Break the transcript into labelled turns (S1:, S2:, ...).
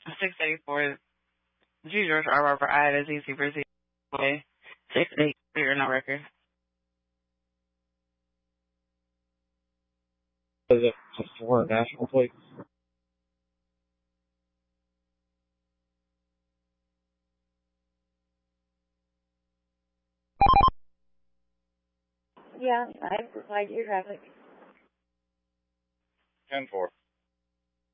S1: 684. G. George R. Robert I. That's easy for Z. 68. You're no record.
S2: Is it for national plates?
S3: Yeah, I replied to your traffic.
S2: 10-4.